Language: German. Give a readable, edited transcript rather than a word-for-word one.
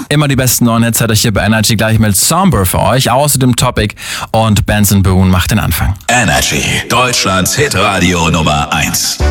Immer die besten neuen Hits hat euch hier bei Energy gleich mit Somber für euch. Außerdem Topic und Benson Boone macht den Anfang. Energy, Deutschlands Hitradio Nummer 1.